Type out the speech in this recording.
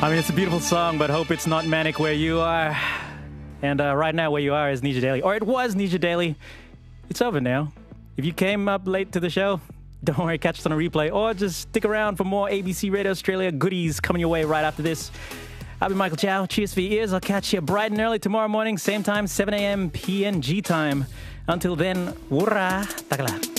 I mean, it's a beautiful song, but hope it's not manic where you are. And right now where you are is Nisha Daily. Or it was Nisha Daily. It's over now. If you came up late to the show, don't worry, catch it on a replay. Or just stick around for more ABC Radio Australia goodies coming your way right after this. I'll be Michael Chow. Cheers for your ears. I'll catch you bright and early tomorrow morning, same time, 7 a.m. PNG time. Until then, wura takala.